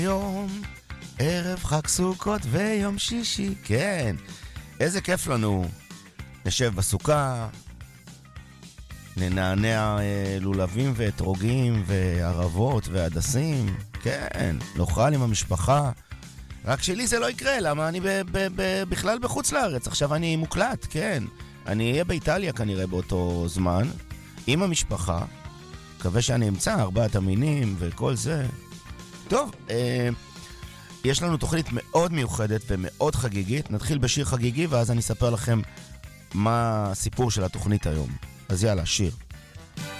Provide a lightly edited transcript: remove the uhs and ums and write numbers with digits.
יום, ערב חג סוכות ויום שישי, כן. איזה כיף לנו. נשב בסוכה, ננענע לולבים ואתרוגים וערבות והדסים, כן, נאכל עם המשפחה. רק שלי זה לא יקרה, למה אני בכלל בחוץ לארץ. עכשיו אני מוקלט, כן. אני אהיה באיטליה כנראה באותו זמן, עם המשפחה. מקווה שאני אמצא 4 המינים וכל זה. טוב, יש לנו תוכנית מאוד מיוחדת ומאוד חגיגית. נתחיל בשיר חגיגי ואז אני אספר לכם מה הסיפור של התוכנית היום. אז יאללה, שיר.